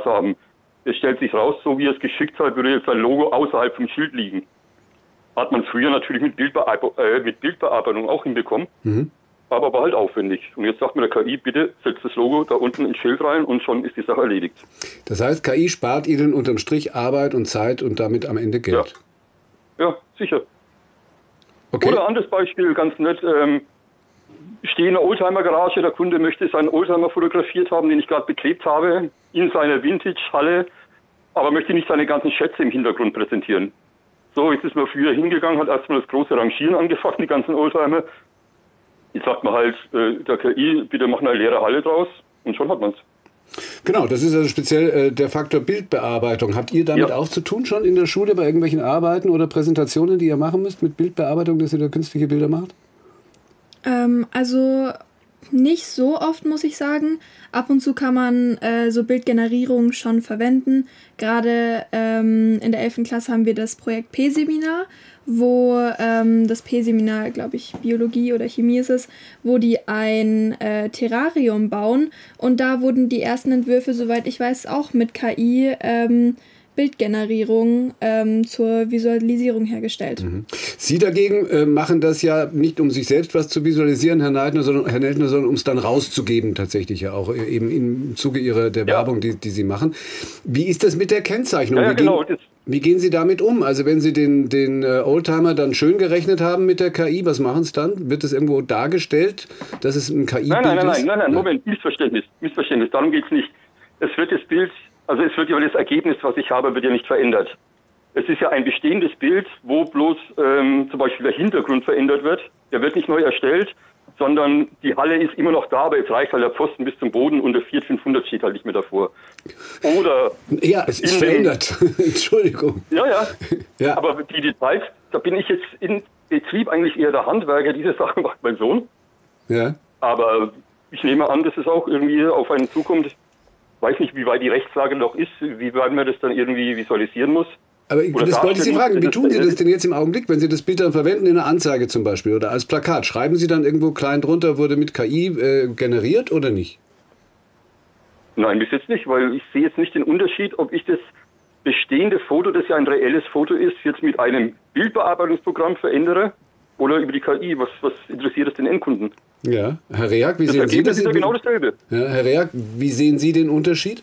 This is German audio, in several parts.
haben. Es stellt sich raus, so wie es geschickt hat, würde jetzt sein Logo außerhalb vom Schild liegen. Hat man früher natürlich mit Bildbearbeitung auch hinbekommen, aber war halt aufwendig. Und jetzt sagt mir der KI, bitte setzt das Logo da unten ins Schild rein und schon ist die Sache erledigt. Das heißt, KI spart Ihnen unterm Strich Arbeit und Zeit und damit am Ende Geld? Ja, sicher. Okay. Oder anderes Beispiel, ganz nett, stehe in einer Oldtimer-Garage, der Kunde möchte seinen Oldtimer fotografiert haben, den ich gerade beklebt habe, in seiner Vintage-Halle, aber möchte nicht seine ganzen Schätze im Hintergrund präsentieren. So, jetzt ist man früher hingegangen, hat erstmal das große Rangieren angefangen, die ganzen Oldtimer. Jetzt sagt man halt, der KI, bitte mach eine leere Halle draus und schon hat man es. Genau, das ist also speziell der Faktor Bildbearbeitung. Habt ihr damit auch zu tun schon in der Schule bei irgendwelchen Arbeiten oder Präsentationen, die ihr machen müsst mit Bildbearbeitung, dass ihr da künstliche Bilder macht? Also nicht so oft, muss ich sagen. Ab und zu kann man so Bildgenerierung schon verwenden. Gerade in der 11. Klasse haben wir das Projekt P-Seminar, wo das P-Seminar, glaube ich, Biologie oder Chemie ist es, wo die ein Terrarium bauen. Und da wurden die ersten Entwürfe, soweit ich weiß, auch mit KI Bildgenerierung zur Visualisierung hergestellt. Sie dagegen machen das ja nicht, um sich selbst was zu visualisieren, Herr Neldner, sondern um es dann rauszugeben tatsächlich ja auch, eben im Zuge der Werbung, die Sie machen. Wie ist das mit der Kennzeichnung? Wie gehen Sie damit um? Also wenn Sie den Oldtimer dann schön gerechnet haben mit der KI, was machen Sie dann? Wird es irgendwo dargestellt, dass es ein KI-Bild ist? Nein, Moment, Missverständnis, darum geht es nicht. Es wird das Bild, also es wird ja das Ergebnis, was ich habe, wird ja nicht verändert. Es ist ja ein bestehendes Bild, wo bloß zum Beispiel der Hintergrund verändert wird. Der wird nicht neu erstellt, sondern die Halle ist immer noch da, aber es reicht halt der Pfosten bis zum Boden und der Fiat 500 steht halt nicht mehr davor. Oder ja, es ist verändert. Entschuldigung. Ja, aber die Details, da bin ich jetzt in Betrieb eigentlich eher der Handwerker. Diese Sachen macht mein Sohn. Ja. Aber ich nehme an, dass es auch irgendwie auf einen zukommt. Weiß nicht, wie weit die Rechtslage noch ist, wie weit man das dann irgendwie visualisieren muss. Aber das wollte ich Sie fragen, wie tun Sie das denn jetzt im Augenblick, wenn Sie das Bild dann verwenden in einer Anzeige zum Beispiel oder als Plakat? Schreiben Sie dann irgendwo klein drunter, wurde mit KI generiert oder nicht? Nein, bis jetzt nicht, weil ich sehe jetzt nicht den Unterschied, ob ich das bestehende Foto, das ja ein reelles Foto ist, jetzt mit einem Bildbearbeitungsprogramm verändere oder über die KI. Was interessiert es den Endkunden? Ja, Herr Reak, wie sehen Sie das? Das ist ja genau dasselbe. Ja, Herr Reak, wie sehen Sie den Unterschied?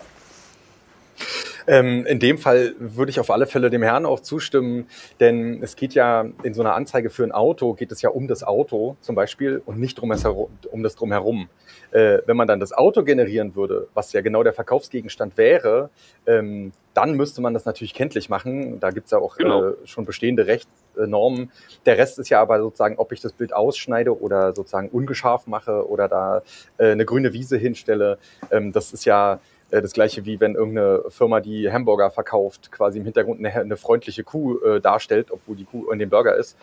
In dem Fall würde ich auf alle Fälle dem Herrn auch zustimmen, denn es geht ja in so einer Anzeige für ein Auto, geht es ja um das Auto zum Beispiel und nicht um das Drumherum. Wenn man dann das Auto generieren würde, was ja genau der Verkaufsgegenstand wäre, dann müsste man das natürlich kenntlich machen. Da gibt es ja auch schon bestehende Rechtsnormen. Der Rest ist ja aber sozusagen, ob ich das Bild ausschneide oder sozusagen ungescharf mache oder da eine grüne Wiese hinstelle. Das ist ja das Gleiche wie wenn irgendeine Firma, die Hamburger verkauft, quasi im Hintergrund eine freundliche Kuh darstellt, obwohl die Kuh in dem Burger ist.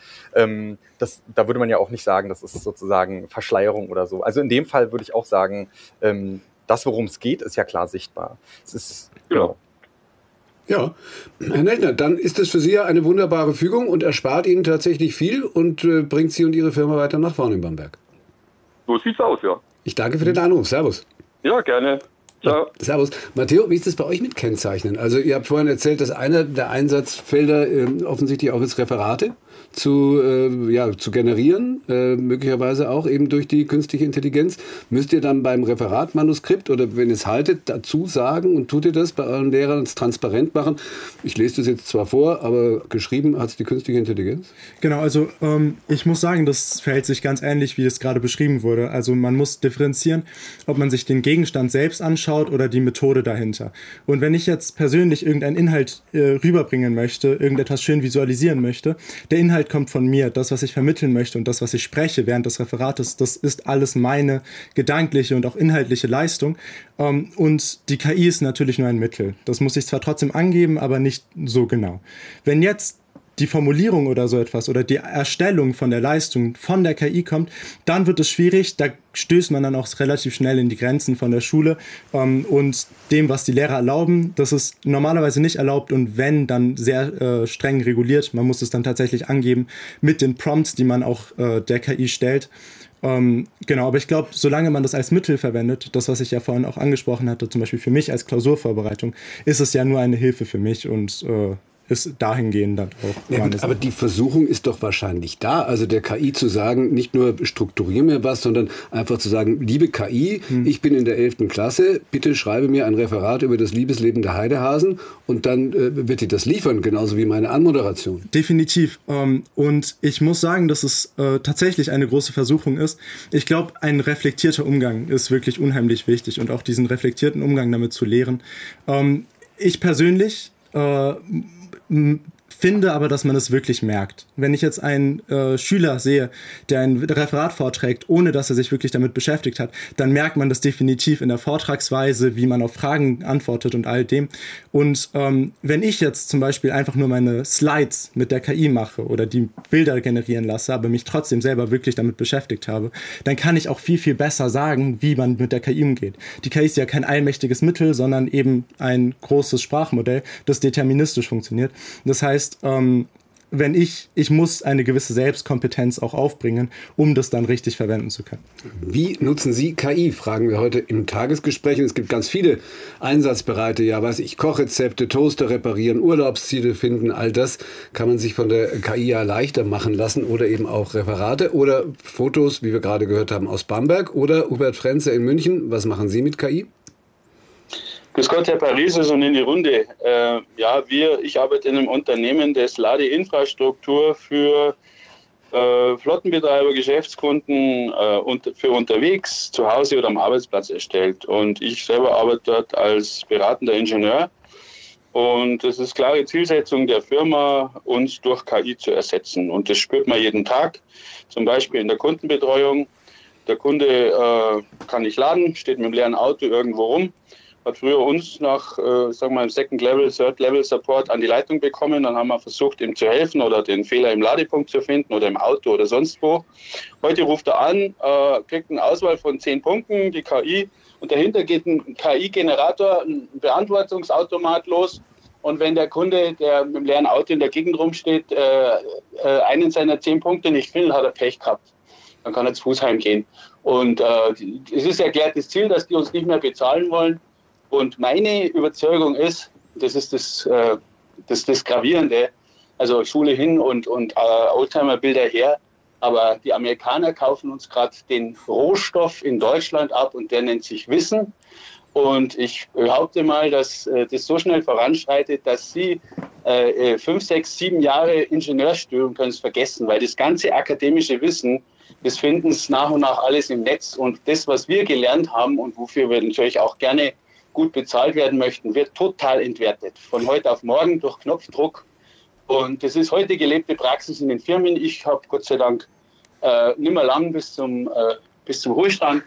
Da würde man ja auch nicht sagen, das ist sozusagen Verschleierung oder so. Also in dem Fall würde ich auch sagen, das, worum es geht, ist ja klar sichtbar. Es ist, genau. Ja, Herr Neldner, dann ist es für Sie ja eine wunderbare Fügung und erspart Ihnen tatsächlich viel und bringt Sie und Ihre Firma weiter nach vorne in Bamberg. So sieht's aus, ja. Ich danke für den Anruf. Servus. Ja, gerne. Ciao. Servus. Matteo, wie ist das bei euch mit Kennzeichnen? Also ihr habt vorhin erzählt, dass einer der Einsatzfelder offensichtlich auch ist, Referate zu generieren, möglicherweise auch eben durch die künstliche Intelligenz. Müsst ihr dann beim Referatmanuskript oder wenn ihr es haltet, dazu sagen und tut ihr das bei euren Lehrern, es transparent machen? Ich lese das jetzt zwar vor, aber geschrieben hat es die künstliche Intelligenz? Genau, also ich muss sagen, das verhält sich ganz ähnlich, wie es gerade beschrieben wurde. Also man muss differenzieren, ob man sich den Gegenstand selbst anschaut oder die Methode dahinter. Und wenn ich jetzt persönlich irgendeinen Inhalt rüberbringen möchte, irgendetwas schön visualisieren möchte, der Inhalt kommt von mir, das, was ich vermitteln möchte und das, was ich spreche während des Referates, das ist alles meine gedankliche und auch inhaltliche Leistung. Und die KI ist natürlich nur ein Mittel. Das muss ich zwar trotzdem angeben, aber nicht so genau. Wenn jetzt die Formulierung oder so etwas oder die Erstellung von der Leistung von der KI kommt, dann wird es schwierig, da stößt man dann auch relativ schnell in die Grenzen von der Schule und dem, was die Lehrer erlauben, das ist normalerweise nicht erlaubt und wenn, dann sehr streng reguliert. Man muss es dann tatsächlich angeben mit den Prompts, die man auch der KI stellt. Genau, aber ich glaube, solange man das als Mittel verwendet, das, was ich ja vorhin auch angesprochen hatte, zum Beispiel für mich als Klausurvorbereitung, ist es ja nur eine Hilfe für mich und ist dahingehend dann auch. Ja, gut, aber die Versuchung ist doch wahrscheinlich da, also der KI zu sagen, nicht nur strukturier mir was, sondern einfach zu sagen, liebe KI, ich bin in der 11. Klasse, bitte schreibe mir ein Referat über das Liebesleben der Heidehasen und dann wird die das liefern, genauso wie meine Anmoderation. Definitiv. Und ich muss sagen, dass es tatsächlich eine große Versuchung ist. Ich glaube, ein reflektierter Umgang ist wirklich unheimlich wichtig und auch diesen reflektierten Umgang damit zu lehren. Ich persönlich finde aber, dass man es wirklich merkt. Wenn ich jetzt einen Schüler sehe, der ein Referat vorträgt, ohne dass er sich wirklich damit beschäftigt hat, dann merkt man das definitiv in der Vortragsweise, wie man auf Fragen antwortet und all dem. Und wenn ich jetzt zum Beispiel einfach nur meine Slides mit der KI mache oder die Bilder generieren lasse, aber mich trotzdem selber wirklich damit beschäftigt habe, dann kann ich auch viel, viel besser sagen, wie man mit der KI umgeht. Die KI ist ja kein allmächtiges Mittel, sondern eben ein großes Sprachmodell, das deterministisch funktioniert. Das heißt, wenn ich muss eine gewisse Selbstkompetenz auch aufbringen, um das dann richtig verwenden zu können. Wie nutzen Sie KI, fragen wir heute im Tagesgespräch. Und es gibt ganz viele Einsatzbereiche, Kochrezepte, Toaster reparieren, Urlaubsziele finden, all das kann man sich von der KI ja leichter machen lassen oder eben auch Referate oder Fotos, wie wir gerade gehört haben, aus Bamberg oder Hubert Frenze in München. Was machen Sie mit KI? Grüß Gott, Herr Parises, und in die Runde. Ich arbeite in einem Unternehmen, das Ladeinfrastruktur für Flottenbetreiber, Geschäftskunden und für unterwegs, zu Hause oder am Arbeitsplatz erstellt. Und ich selber arbeite dort als beratender Ingenieur. Und es ist klare Zielsetzung der Firma, uns durch KI zu ersetzen. Und das spürt man jeden Tag, zum Beispiel in der Kundenbetreuung. Der Kunde kann nicht laden, steht mit dem leeren Auto irgendwo rum. Hat früher uns nach, Second Level, Third Level Support an die Leitung bekommen. Dann haben wir versucht, ihm zu helfen oder den Fehler im Ladepunkt zu finden oder im Auto oder sonst wo. Heute ruft er an, kriegt eine Auswahl von 10 Punkten, die KI. Und dahinter geht ein KI-Generator, ein Beantwortungsautomat los. Und wenn der Kunde, der mit dem leeren Auto in der Gegend rumsteht, einen seiner 10 Punkte nicht findet, hat er Pech gehabt. Dann kann er zu Fuß heimgehen. Und es ist erklärtes Ziel, dass die uns nicht mehr bezahlen wollen. Und meine Überzeugung ist, das ist das Gravierende, also Schule hin und Oldtimer-Bilder her, aber die Amerikaner kaufen uns gerade den Rohstoff in Deutschland ab und der nennt sich Wissen. Und ich behaupte mal, dass das so schnell voranschreitet, dass Sie 5, 6, 7 Jahre Ingenieurstudium können es vergessen, weil das ganze akademische Wissen, das finden Sie nach und nach alles im Netz. Und das, was wir gelernt haben und wofür wir natürlich auch gerne gut bezahlt werden möchten, wird total entwertet. Von heute auf morgen durch Knopfdruck. Und das ist heute gelebte Praxis in den Firmen. Ich habe Gott sei Dank nicht mehr lang bis zum Ruhestand.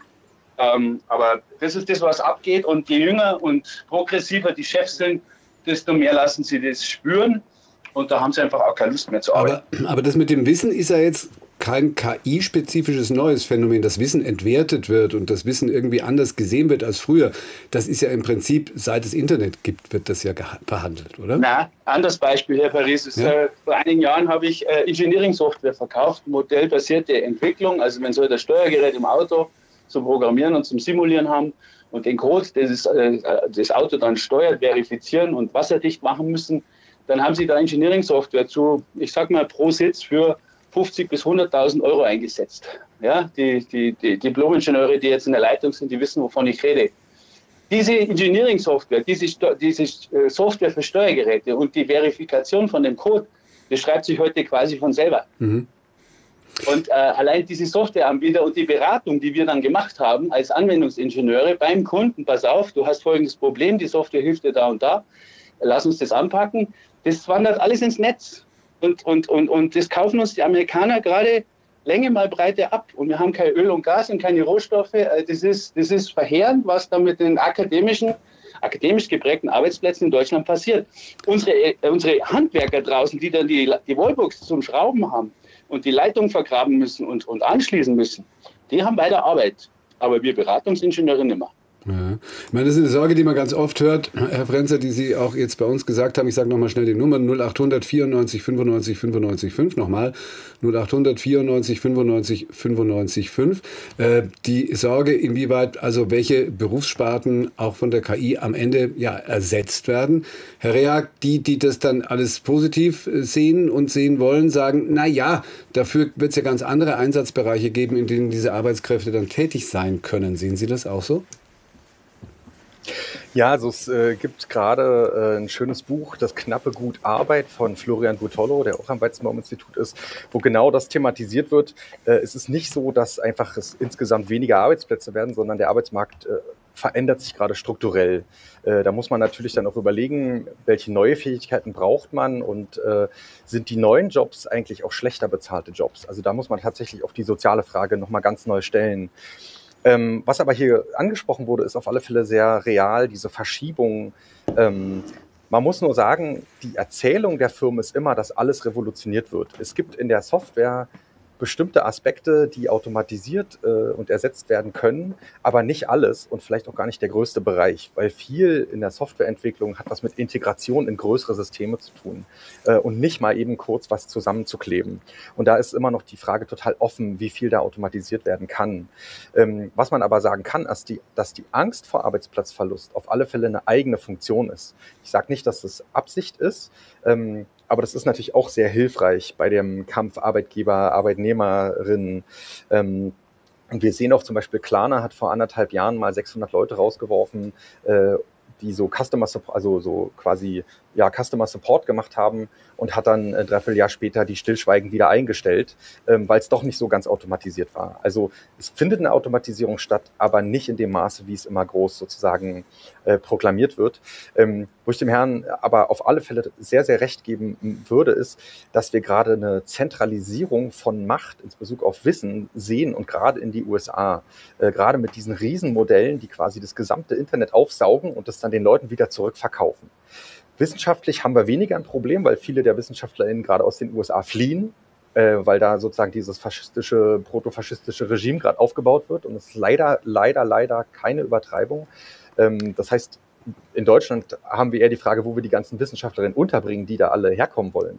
Aber das ist das, was abgeht. Und je jünger und progressiver die Chefs sind, desto mehr lassen sie das spüren. Und da haben sie einfach auch keine Lust mehr zu arbeiten. Aber das mit dem Wissen ist ja jetzt kein KI-spezifisches neues Phänomen, dass Wissen entwertet wird und das Wissen irgendwie anders gesehen wird als früher. Das ist ja im Prinzip, seit es Internet gibt, wird das ja verhandelt, oder? Na, anderes Beispiel, Herr Paris. Vor einigen Jahren habe ich Engineering-Software verkauft, modellbasierte Entwicklung. Also wenn Sie das Steuergerät im Auto zum Programmieren und zum Simulieren haben und den Code, das Auto dann steuert, verifizieren und wasserdicht machen müssen, dann haben Sie da Engineering-Software zu, ich sag mal, pro Sitz für 50.000 bis 100.000 Euro eingesetzt. Ja, die Diplom-Ingenieure, die jetzt in der Leitung sind, die wissen, wovon ich rede. Diese Engineering-Software, diese Software für Steuergeräte und die Verifikation von dem Code, das schreibt sich heute quasi von selber. Mhm. Und allein diese Softwareanbieter und die Beratung, die wir dann gemacht haben als Anwendungsingenieure beim Kunden, pass auf, du hast folgendes Problem, die Software hilft dir da und da, lass uns das anpacken, das wandert alles ins Netz. Und das kaufen uns die Amerikaner gerade Länge mal Breite ab. Und wir haben kein Öl und Gas und keine Rohstoffe. Das ist verheerend, was da mit den akademisch geprägten Arbeitsplätzen in Deutschland passiert. Unsere Handwerker draußen, die dann die Wallbox zum Schrauben haben und die Leitung vergraben müssen und anschließen müssen, die haben weiter Arbeit. Aber wir Beratungsingenieure nicht mehr. Ja. Ich meine, das ist eine Sorge, die man ganz oft hört, Herr Frenzer, die Sie auch jetzt bei uns gesagt haben. Ich sage nochmal schnell die Nummer 0800 94 95 95 5. Nochmal 0800 94 95 95 5. Die Sorge, inwieweit also welche Berufssparten auch von der KI am Ende ja ersetzt werden. Herr Reak, die das dann alles positiv sehen und sehen wollen, sagen, na ja, dafür wird es ja ganz andere Einsatzbereiche geben, in denen diese Arbeitskräfte dann tätig sein können. Sehen Sie das auch so? Ja, also es gibt gerade ein schönes Buch, Das knappe Gut Arbeit von Florian Butollo, der auch am Weizenbaum-Institut ist, wo genau das thematisiert wird. Es ist nicht so, dass einfach es insgesamt weniger Arbeitsplätze werden, sondern der Arbeitsmarkt verändert sich gerade strukturell. Da muss man natürlich dann auch überlegen, welche neue Fähigkeiten braucht man und sind die neuen Jobs eigentlich auch schlechter bezahlte Jobs? Also da muss man tatsächlich auch die soziale Frage nochmal ganz neu stellen. Was aber hier angesprochen wurde, ist auf alle Fälle sehr real, diese Verschiebung. Man muss nur sagen, die Erzählung der Firmen ist immer, dass alles revolutioniert wird. Es gibt in der Software bestimmte Aspekte, die automatisiert und ersetzt werden können, aber nicht alles und vielleicht auch gar nicht der größte Bereich, weil viel in der Softwareentwicklung hat was mit Integration in größere Systeme zu tun und nicht mal eben kurz was zusammenzukleben. Und da ist immer noch die Frage total offen, wie viel da automatisiert werden kann. Was man aber sagen kann, ist, dass die Angst vor Arbeitsplatzverlust auf alle Fälle eine eigene Funktion ist. Ich sage nicht, dass das Absicht ist, aber das ist natürlich auch sehr hilfreich bei dem Kampf Arbeitgeber, Arbeitnehmerinnen. Und wir sehen auch zum Beispiel, Klarna hat vor 1,5 Jahren mal 600 Leute rausgeworfen, die so Customer Support, also so quasi Customer Support gemacht haben und hat dann ein Dreivierteljahr später die stillschweigend wieder eingestellt, weil es doch nicht so ganz automatisiert war. Also es findet eine Automatisierung statt, aber nicht in dem Maße, wie es immer groß sozusagen proklamiert wird. Wo ich dem Herrn aber auf alle Fälle sehr, sehr recht geben würde, ist, dass wir gerade eine Zentralisierung von Macht in Bezug auf Wissen sehen und gerade in die USA, gerade mit diesen Riesenmodellen, die quasi das gesamte Internet aufsaugen und das dann den Leuten wieder zurückverkaufen. Wissenschaftlich haben wir weniger ein Problem, weil viele der WissenschaftlerInnen gerade aus den USA fliehen, weil da sozusagen dieses protofaschistische Regime gerade aufgebaut wird und es ist leider keine Übertreibung. Das heißt, in Deutschland haben wir eher die Frage, wo wir die ganzen WissenschaftlerInnen unterbringen, die da alle herkommen wollen.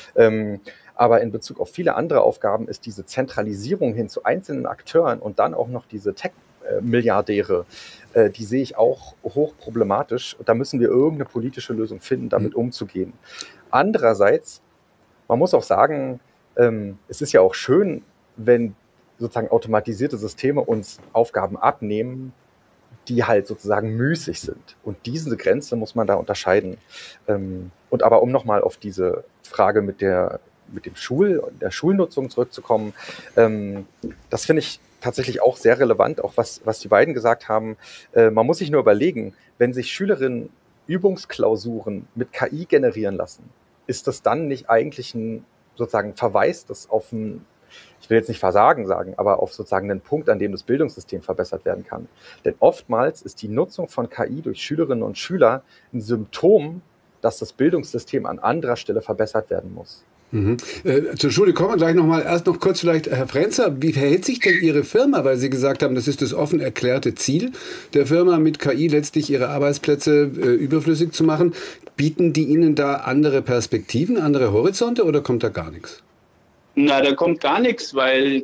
Aber in Bezug auf viele andere Aufgaben ist diese Zentralisierung hin zu einzelnen Akteuren und dann auch noch diese Tech-Milliardäre, die sehe ich auch hoch problematisch. Da müssen wir irgendeine politische Lösung finden, damit umzugehen. Andererseits, man muss auch sagen, es ist ja auch schön, wenn sozusagen automatisierte Systeme uns Aufgaben abnehmen, die halt sozusagen müßig sind. Und diese Grenze muss man da unterscheiden. Und aber um nochmal auf diese Frage mit der Schulnutzung zurückzukommen, das finde ich tatsächlich auch sehr relevant, auch was die beiden gesagt haben. Man muss sich nur überlegen, wenn sich Schülerinnen Übungsklausuren mit KI generieren lassen, ist das dann nicht eigentlich ein sozusagen Verweis, das auf ein, ich will jetzt nicht Versagen sagen, aber auf sozusagen einen Punkt, an dem das Bildungssystem verbessert werden kann. Denn oftmals ist die Nutzung von KI durch Schülerinnen und Schüler ein Symptom, dass das Bildungssystem an anderer Stelle verbessert werden muss. Zur Schule kommen wir gleich nochmal. Erst noch kurz vielleicht, Herr Frenzer, wie verhält sich denn Ihre Firma? Weil Sie gesagt haben, das ist das offen erklärte Ziel der Firma, mit KI letztlich ihre Arbeitsplätze überflüssig zu machen. Bieten die Ihnen da andere Perspektiven, andere Horizonte oder kommt da gar nichts? Na, da kommt gar nichts, weil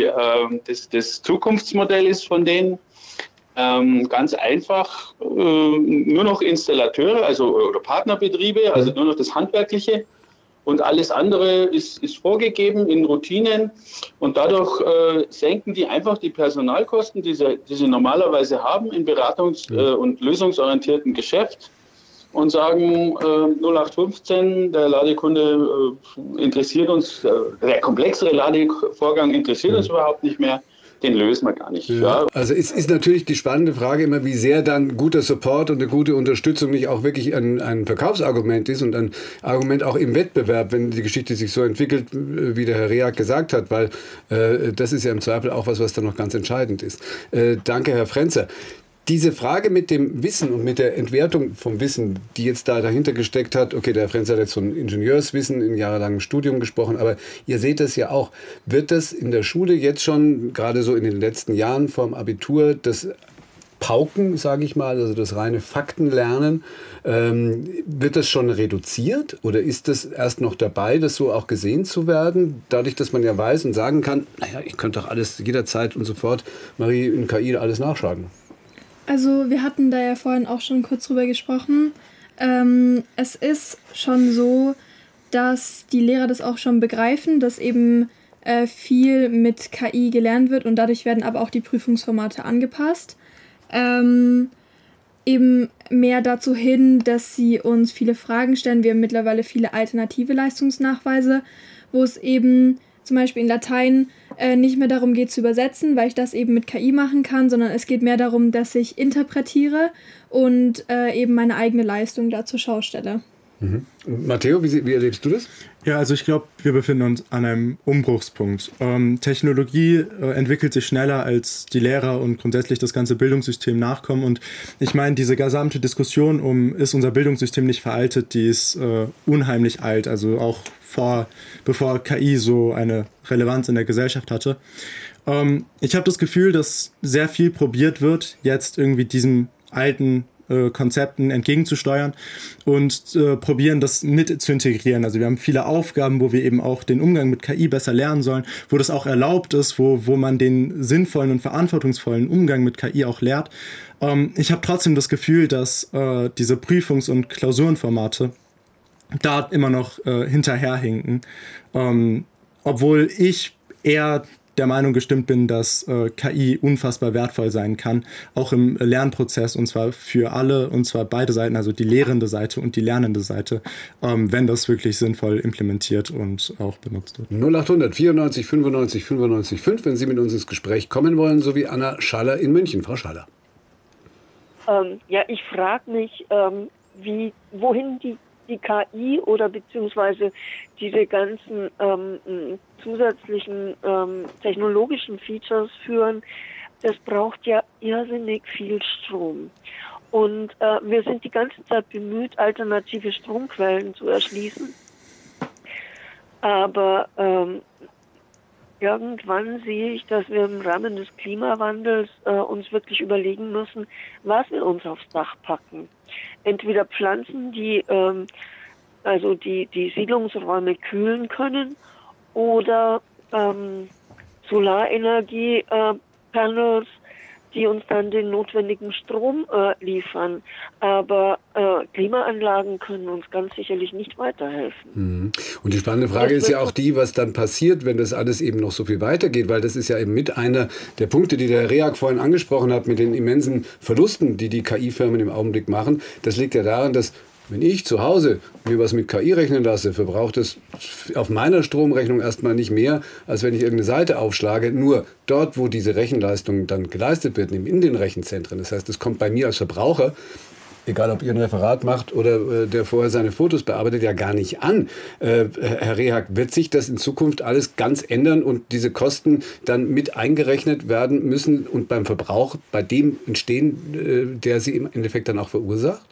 das Zukunftsmodell ist von denen ganz einfach nur noch Installateure, oder Partnerbetriebe, also nur noch das Handwerkliche. Und alles andere ist vorgegeben in Routinen und dadurch senken die einfach die Personalkosten, die sie normalerweise haben im beratungs- und lösungsorientierten Geschäft und sagen 0815, der Ladekunde interessiert uns, der komplexere Ladevorgang interessiert uns überhaupt nicht mehr. Den lösen wir gar nicht. Ja. Also es ist natürlich die spannende Frage immer, wie sehr dann guter Support und eine gute Unterstützung nicht auch wirklich ein Verkaufsargument ist und ein Argument auch im Wettbewerb, wenn die Geschichte sich so entwickelt, wie der Herr Reak gesagt hat, weil das ist ja im Zweifel auch was da noch ganz entscheidend ist. Danke, Herr Frenzer. Diese Frage mit dem Wissen und mit der Entwertung vom Wissen, die jetzt da dahinter gesteckt hat, okay, der Herr Frenzer hat jetzt von Ingenieurswissen in jahrelangem Studium gesprochen, aber ihr seht das ja auch. Wird das in der Schule jetzt schon, gerade so in den letzten Jahren vorm Abitur, das Pauken, sage ich mal, also das reine Faktenlernen, wird das schon reduziert oder ist das erst noch dabei, das so auch gesehen zu werden? Dadurch, dass man ja weiß und sagen kann, naja, ich könnte doch alles jederzeit und sofort, Marie, in KI alles nachschlagen. Also wir hatten da ja vorhin auch schon kurz drüber gesprochen. Es ist schon so, dass die Lehrer das auch schon begreifen, dass eben viel mit KI gelernt wird und dadurch werden aber auch die Prüfungsformate angepasst. Eben mehr dazu hin, dass sie uns viele Fragen stellen. Wir haben mittlerweile viele alternative Leistungsnachweise, wo es eben zum Beispiel in Latein nicht mehr darum geht zu übersetzen, weil ich das eben mit KI machen kann, sondern es geht mehr darum, dass ich interpretiere und eben meine eigene Leistung da zur Schau stelle. Mhm. Matteo, wie erlebst du das? Ja, also ich glaube, wir befinden uns an einem Umbruchspunkt. Technologie entwickelt sich schneller, als die Lehrer und grundsätzlich das ganze Bildungssystem nachkommen. Und ich meine, diese gesamte Diskussion ist unser Bildungssystem nicht veraltet, die ist unheimlich alt. Also auch bevor KI so eine Relevanz in der Gesellschaft hatte. Ich habe das Gefühl, dass sehr viel probiert wird, jetzt irgendwie diesem alten Konzepten entgegenzusteuern und probieren, das mit zu integrieren. Also wir haben viele Aufgaben, wo wir eben auch den Umgang mit KI besser lernen sollen, wo das auch erlaubt ist, wo man den sinnvollen und verantwortungsvollen Umgang mit KI auch lehrt. Ich habe trotzdem das Gefühl, dass diese Prüfungs- und Klausurenformate da immer noch hinterherhinken, obwohl ich eher der Meinung gestimmt bin, dass KI unfassbar wertvoll sein kann, auch im Lernprozess, und zwar für alle, und zwar beide Seiten, also die lehrende Seite und die lernende Seite, wenn das wirklich sinnvoll implementiert und auch benutzt wird. 0800 94 95 95 5, wenn Sie mit uns ins Gespräch kommen wollen, so wie Anna Schaller in München. Frau Schaller. Ja, ich frage mich, wohin die KI oder beziehungsweise diese ganzen zusätzlichen technologischen Features führen, das braucht ja irrsinnig viel Strom. Und wir sind die ganze Zeit bemüht, alternative Stromquellen zu erschließen. Aber irgendwann sehe ich, dass wir im Rahmen des Klimawandels uns wirklich überlegen müssen, was wir uns aufs Dach packen. Entweder Pflanzen, die die Siedlungsräume kühlen können, oder Solarenergie-Panels, die uns dann den notwendigen Strom liefern. Aber Klimaanlagen können uns ganz sicherlich nicht weiterhelfen. Mhm. Und die spannende Frage ist ja auch die, was dann passiert, wenn das alles eben noch so viel weitergeht, weil das ist ja eben mit einer der Punkte, die der Reak vorhin angesprochen hat, mit den immensen Verlusten, die die KI-Firmen im Augenblick machen. Das liegt ja daran, dass wenn ich zu Hause mir was mit KI rechnen lasse, verbraucht es auf meiner Stromrechnung erstmal nicht mehr, als wenn ich irgendeine Seite aufschlage. Nur dort, wo diese Rechenleistung dann geleistet wird, in den Rechenzentren. Das heißt, es kommt bei mir als Verbraucher, egal ob ihr ein Referat macht oder der vorher seine Fotos bearbeitet, ja gar nicht an. Herr Rehak, wird sich das in Zukunft alles ganz ändern und diese Kosten dann mit eingerechnet werden müssen und beim Verbrauch bei dem entstehen, der sie im Endeffekt dann auch verursacht?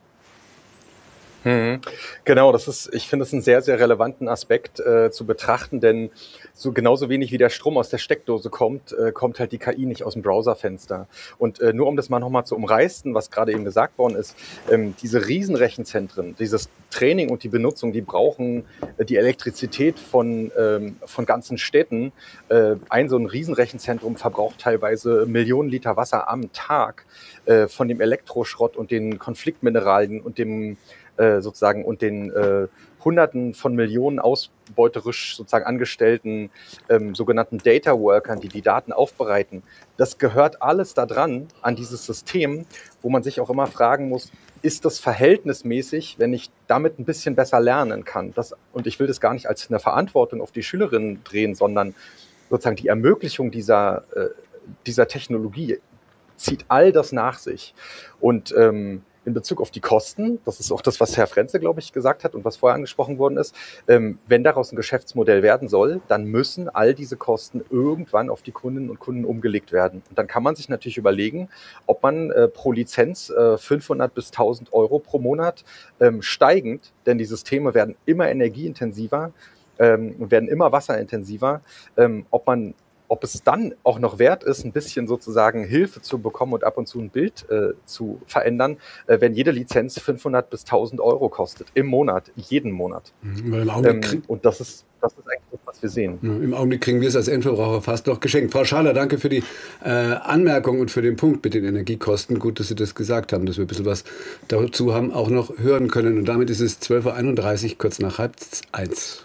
Genau, ich finde es einen sehr, sehr relevanten Aspekt zu betrachten, denn so genauso wenig wie der Strom aus der Steckdose kommt halt die KI nicht aus dem Browserfenster. Und nur um das mal nochmal zu umreißen, was gerade eben gesagt worden ist, diese Riesenrechenzentren, dieses Training und die Benutzung, die brauchen die Elektrizität von ganzen Städten. So ein Riesenrechenzentrum verbraucht teilweise Millionen Liter Wasser am Tag von dem Elektroschrott und den Konfliktmineralien und dem und den Hunderten von Millionen ausbeuterisch sozusagen angestellten sogenannten Data Workern, die die Daten aufbereiten. Das gehört alles da dran, an dieses System, wo man sich auch immer fragen muss, ist das verhältnismäßig, wenn ich damit ein bisschen besser lernen kann? Und ich will das gar nicht als eine Verantwortung auf die Schülerinnen drehen, sondern sozusagen die Ermöglichung dieser Technologie zieht all das nach sich. Und in Bezug auf die Kosten, das ist auch das, was Herr Frenze, glaube ich, gesagt hat und was vorher angesprochen worden ist, wenn daraus ein Geschäftsmodell werden soll, dann müssen all diese Kosten irgendwann auf die Kundinnen und Kunden umgelegt werden. Und dann kann man sich natürlich überlegen, ob man pro Lizenz 500 bis 1.000 Euro pro Monat steigend, denn die Systeme werden immer energieintensiver und werden immer wasserintensiver, ob man ob es dann auch noch wert ist, ein bisschen sozusagen Hilfe zu bekommen und ab und zu ein Bild zu verändern, wenn jede Lizenz 500 bis 1000 Euro kostet im Monat, jeden Monat. Weil im Augenblick Und das ist eigentlich das, was wir sehen. Im Augenblick kriegen wir es als Endverbraucher fast noch geschenkt. Frau Schaller, danke für die Anmerkung und für den Punkt mit den Energiekosten. Gut, dass Sie das gesagt haben, dass wir ein bisschen was dazu haben auch noch hören können. Und damit ist es 12.31 Uhr, kurz nach 12:30.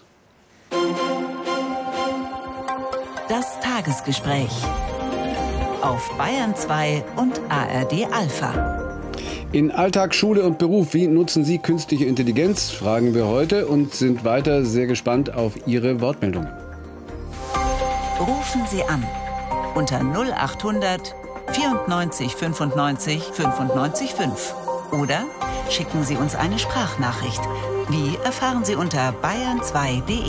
Das Tagesgespräch auf Bayern 2 und ARD Alpha. In Alltag, Schule und Beruf, wie nutzen Sie künstliche Intelligenz, fragen wir heute und sind weiter sehr gespannt auf Ihre Wortmeldungen. Rufen Sie an unter 0800 94 95 95 5 oder schicken Sie uns eine Sprachnachricht. Wie erfahren Sie unter bayern2.de.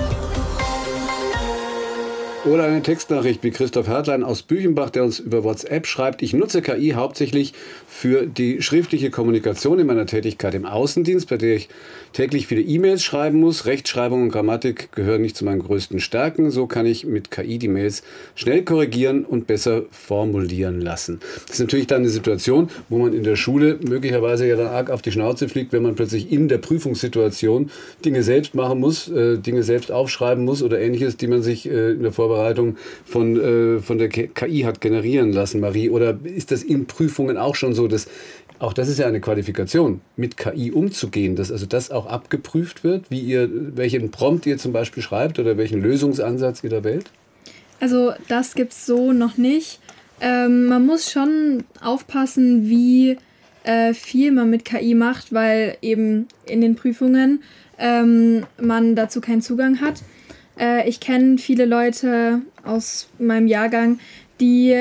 Oder eine Textnachricht wie Christoph Hertlein aus Büchenbach, der uns über WhatsApp schreibt: Ich nutze KI hauptsächlich für die schriftliche Kommunikation in meiner Tätigkeit im Außendienst, bei der ich täglich viele E-Mails schreiben muss. Rechtschreibung und Grammatik gehören nicht zu meinen größten Stärken. So kann ich mit KI die Mails schnell korrigieren und besser formulieren lassen. Das ist natürlich dann eine Situation, wo man in der Schule möglicherweise ja dann arg auf die Schnauze fliegt, wenn man plötzlich in der Prüfungssituation Dinge selbst machen muss, Dinge selbst aufschreiben muss oder Ähnliches, die man sich in der Vorbereitung von der KI hat generieren lassen, Marie. Oder ist das in Prüfungen auch schon so, dass auch das ist ja eine Qualifikation, mit KI umzugehen, dass also das auch abgeprüft wird, welchen Prompt ihr zum Beispiel schreibt oder welchen Lösungsansatz ihr da wählt? Also das gibt's so noch nicht. Man muss schon aufpassen, wie viel man mit KI macht, weil eben in den Prüfungen man dazu keinen Zugang hat. Ich kenne viele Leute aus meinem Jahrgang, die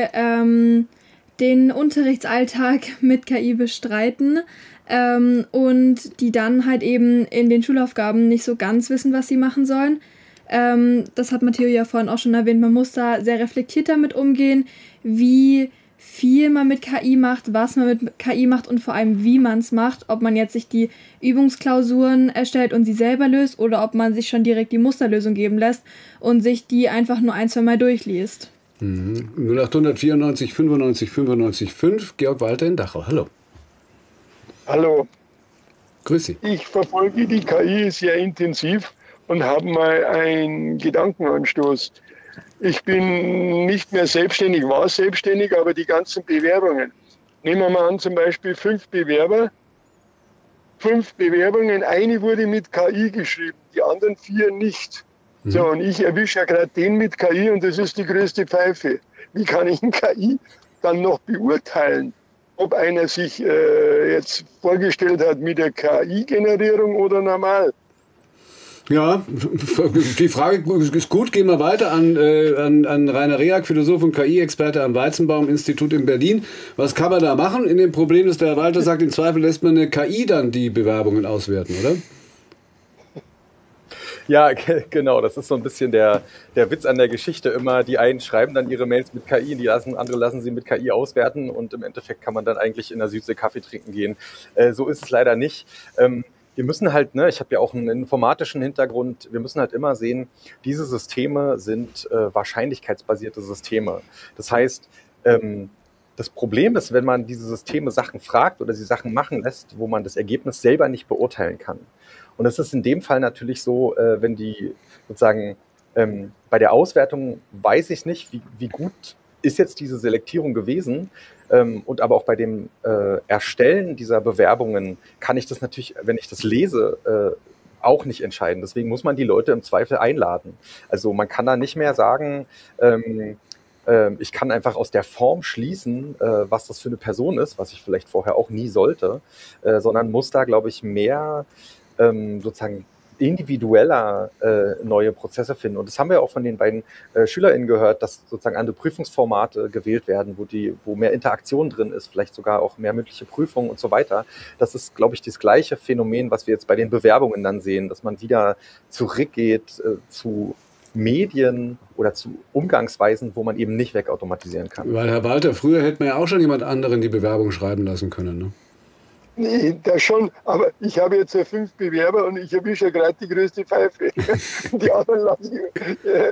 den Unterrichtsalltag mit KI bestreiten und die dann halt eben in den Schulaufgaben nicht so ganz wissen, was sie machen sollen. Das hat Matteo ja vorhin auch schon erwähnt, man muss da sehr reflektiert damit umgehen, wie viel man mit KI macht, was man mit KI macht und vor allem, wie man es macht, ob man jetzt sich die Übungsklausuren erstellt und sie selber löst oder ob man sich schon direkt die Musterlösung geben lässt und sich die einfach nur 1-2 Mal durchliest. 0800 94 95 95 5, Georg Walter in Dachau. Hallo. Hallo. Grüß Sie. Ich verfolge die KI sehr intensiv und habe mal einen Gedankenanstoß. Ich bin nicht mehr selbstständig, war selbstständig, aber die ganzen Bewerbungen. Nehmen wir mal an, zum Beispiel 5 Bewerber. 5 Bewerbungen, eine wurde mit KI geschrieben, die anderen 4 nicht. So, und ich erwische ja gerade den mit KI und das ist die größte Pfeife. Wie kann ich eine KI dann noch beurteilen, ob einer sich jetzt vorgestellt hat mit der KI-Generierung oder normal? Ja, die Frage ist gut. Gehen wir weiter an Rainer Reak, Philosoph und KI-Experte am Weizenbaum-Institut in Berlin. Was kann man da machen in dem Problem, dass der Herr Walter sagt, im Zweifel lässt man eine KI dann die Bewerbungen auswerten, oder? Ja, genau. Das ist so ein bisschen der Witz an der Geschichte immer. Die einen schreiben dann ihre Mails mit KI, andere lassen sie mit KI auswerten und im Endeffekt kann man dann eigentlich in der Südsee Kaffee trinken gehen. So ist es leider nicht. Wir müssen halt, ich habe ja auch einen informatischen Hintergrund, wir müssen halt immer sehen, diese Systeme sind wahrscheinlichkeitsbasierte Systeme. Das heißt, das Problem ist, wenn man diese Systeme Sachen fragt oder sie Sachen machen lässt, wo man das Ergebnis selber nicht beurteilen kann. Und das ist in dem Fall natürlich so, wenn die sozusagen bei der Auswertung weiß ich nicht, wie gut ist jetzt diese Selektierung gewesen. Und aber auch bei dem Erstellen dieser Bewerbungen kann ich das natürlich, wenn ich das lese, auch nicht entscheiden. Deswegen muss man die Leute im Zweifel einladen. Also man kann da nicht mehr sagen, ich kann einfach aus der Form schließen, was das für eine Person ist, was ich vielleicht vorher auch nie sollte, sondern muss da, glaube ich, mehr sozusagen individueller neue Prozesse finden. Und das haben wir auch von den beiden SchülerInnen gehört, dass sozusagen andere Prüfungsformate gewählt werden, wo mehr Interaktion drin ist, vielleicht sogar auch mehr mündliche Prüfungen und so weiter. Das ist, glaube ich, das gleiche Phänomen, was wir jetzt bei den Bewerbungen dann sehen, dass man wieder zurückgeht zu Medien oder zu Umgangsweisen, wo man eben nicht wegautomatisieren kann. Weil, Herr Walter, früher hätte man ja auch schon jemand anderen die Bewerbung schreiben lassen können, ne? Nee, das schon, aber ich habe jetzt 5 Bewerber und ich erwische ja gerade die größte Pfeife. Die anderen lassen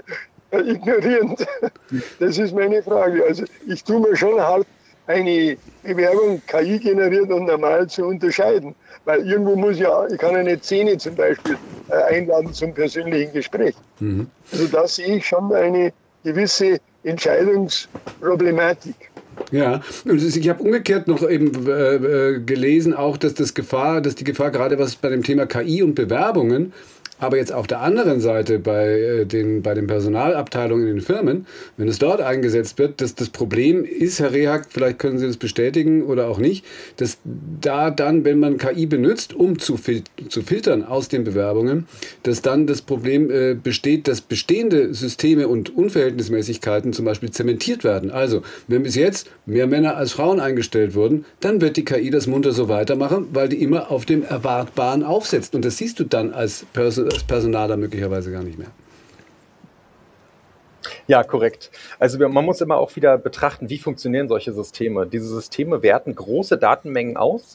ignorierend? Das ist meine Frage. Also ich tue mir schon hart, eine Bewerbung KI generiert und normal zu unterscheiden. Weil irgendwo ich kann ja nicht Zähne zum Beispiel einladen zum persönlichen Gespräch. Also da sehe ich schon eine gewisse Entscheidungsproblematik. Ja, und ich habe umgekehrt noch eben gelesen, auch, dass die Gefahr gerade was bei dem Thema KI und Bewerbungen, aber jetzt auf der anderen Seite bei den Personalabteilungen in den Firmen, wenn es dort eingesetzt wird, dass das Problem ist, Herr Rehag, vielleicht können Sie das bestätigen oder auch nicht, dass da dann, wenn man KI benutzt, um zu filtern aus den Bewerbungen, dass dann das Problem besteht, dass bestehende Systeme und Unverhältnismäßigkeiten zum Beispiel zementiert werden. Also, wenn bis jetzt mehr Männer als Frauen eingestellt wurden, dann wird die KI das munter so weitermachen, weil die immer auf dem Erwartbaren aufsetzt. Und das siehst du dann als Personaler möglicherweise gar nicht mehr. Ja, korrekt. Also man muss immer auch wieder betrachten, wie funktionieren solche Systeme. Diese Systeme werten große Datenmengen aus,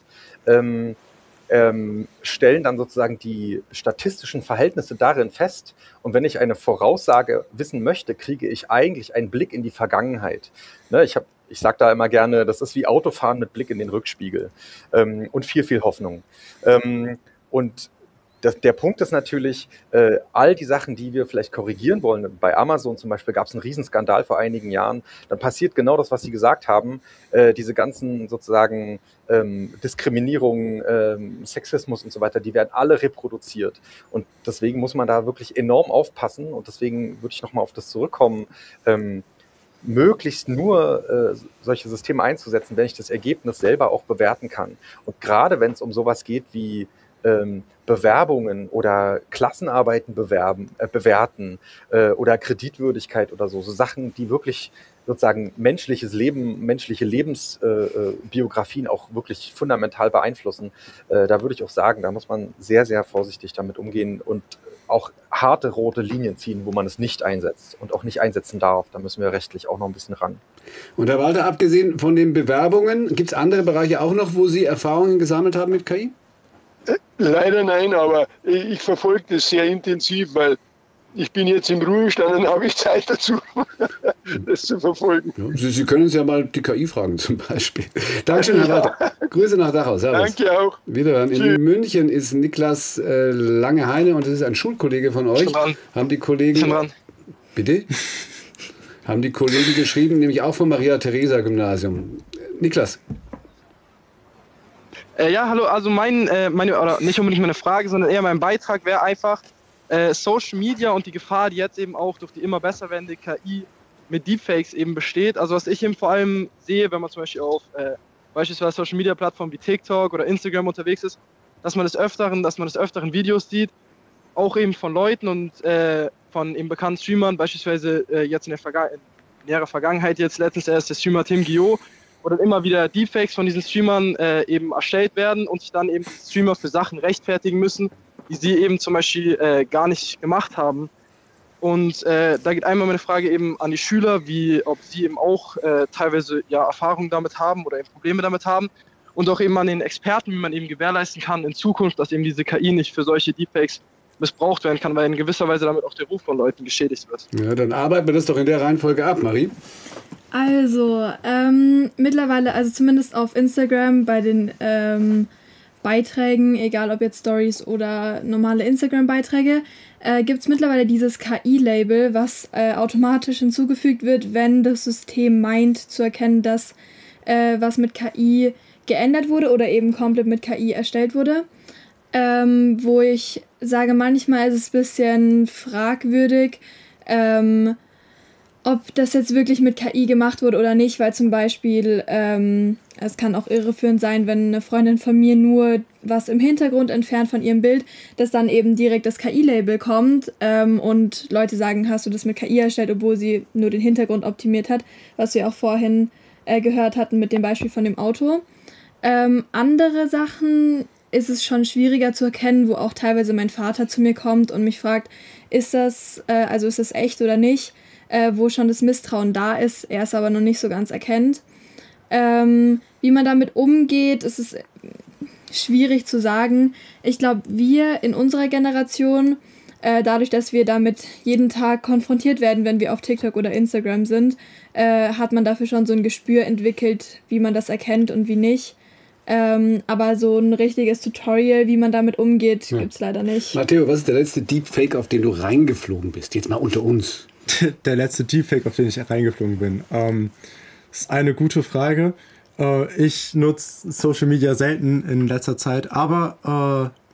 stellen dann sozusagen die statistischen Verhältnisse darin fest. Und wenn ich eine Voraussage wissen möchte, kriege ich eigentlich einen Blick in die Vergangenheit. Ne, ich sage da immer gerne, das ist wie Autofahren mit Blick in den Rückspiegel und viel, viel Hoffnung. Und der Punkt ist natürlich, all die Sachen, die wir vielleicht korrigieren wollen, bei Amazon zum Beispiel gab es einen Riesenskandal vor einigen Jahren, dann passiert genau das, was Sie gesagt haben, diese ganzen sozusagen Diskriminierungen, Sexismus und so weiter, die werden alle reproduziert und deswegen muss man da wirklich enorm aufpassen und deswegen würde ich nochmal auf das zurückkommen, möglichst nur solche Systeme einzusetzen, wenn ich das Ergebnis selber auch bewerten kann. Und gerade wenn es um sowas geht wie Bewerbungen oder Klassenarbeiten bewerten oder Kreditwürdigkeit oder so Sachen, die wirklich sozusagen menschliches Leben, menschliche Lebensbiografien auch wirklich fundamental beeinflussen, da würde ich auch sagen, da muss man sehr, sehr vorsichtig damit umgehen und auch harte rote Linien ziehen, wo man es nicht einsetzt und auch nicht einsetzen darf. Da müssen wir rechtlich auch noch ein bisschen ran. Und Herr Walter, abgesehen von den Bewerbungen, gibt es andere Bereiche auch noch, wo Sie Erfahrungen gesammelt haben mit KI? Leider nein, aber ich verfolge das sehr intensiv, weil ich bin jetzt im Ruhestand und habe ich Zeit dazu, das zu verfolgen. Ja, Sie können uns ja mal die KI fragen zum Beispiel. Dankeschön, Herr Walter. Grüße nach Dachau. Servus. Danke auch. Wiederhören. In München ist Niklas Lange-Heine und das ist ein Schulkollege von euch. Haben die Kollegen... Bitte? Haben die Kollegen geschrieben, nämlich auch vom Maria-Theresia-Gymnasium. Niklas. Ja, hallo, also oder nicht unbedingt meine Frage, sondern eher mein Beitrag wäre einfach Social Media und die Gefahr, die jetzt eben auch durch die immer besser werdende KI mit Deepfakes eben besteht. Also was ich eben vor allem sehe, wenn man zum Beispiel auf beispielsweise Social Media Plattformen wie TikTok oder Instagram unterwegs ist, dass man des Öfteren Videos sieht, auch eben von Leuten und von eben bekannten Streamern, beispielsweise jetzt in näherer Vergangenheit jetzt letztens erst der Streamer Tim Guillot, wo dann immer wieder Deepfakes von diesen Streamern eben erstellt werden und sich dann eben die Streamer für Sachen rechtfertigen müssen, die sie eben zum Beispiel gar nicht gemacht haben. Und da geht einmal meine Frage eben an die Schüler, ob sie eben auch teilweise Erfahrungen damit haben oder eben Probleme damit haben. Und auch eben an den Experten, wie man eben gewährleisten kann in Zukunft, dass eben diese KI nicht für solche Deepfakes missbraucht werden kann, weil in gewisser Weise damit auch der Ruf von Leuten geschädigt wird. Ja, dann arbeiten wir das doch in der Reihenfolge ab, Marie. Also, mittlerweile, also zumindest auf Instagram bei den Beiträgen, egal ob jetzt Stories oder normale Instagram-Beiträge, gibt es mittlerweile dieses KI-Label, was automatisch hinzugefügt wird, wenn das System meint zu erkennen, dass was mit KI geändert wurde oder eben komplett mit KI erstellt wurde. Wo ich sage, manchmal ist es ein bisschen fragwürdig, ob das jetzt wirklich mit KI gemacht wurde oder nicht, weil zum Beispiel es kann auch irreführend sein, wenn eine Freundin von mir nur was im Hintergrund entfernt von ihrem Bild, dass dann eben direkt das KI-Label kommt und Leute sagen, hast du das mit KI erstellt, obwohl sie nur den Hintergrund optimiert hat, was wir auch vorhin gehört hatten mit dem Beispiel von dem Auto. Andere Sachen ist es schon schwieriger zu erkennen, wo auch teilweise mein Vater zu mir kommt und mich fragt, ist das echt oder nicht, wo schon das Misstrauen da ist, er es aber noch nicht so ganz erkennt. Wie man damit umgeht, ist es schwierig zu sagen. Ich glaube, wir in unserer Generation Dadurch, dass wir damit jeden Tag konfrontiert werden, wenn wir auf TikTok oder Instagram sind, hat man dafür schon so ein Gespür entwickelt, wie man das erkennt und wie nicht. Aber so ein richtiges Tutorial, wie man damit umgeht, gibt's leider nicht. Matteo, was ist der letzte Deepfake, auf den du reingeflogen bist? Jetzt mal unter uns. Der letzte Deepfake, auf den ich reingeflogen bin. Ist eine gute Frage. Ich nutze Social Media selten in letzter Zeit, aber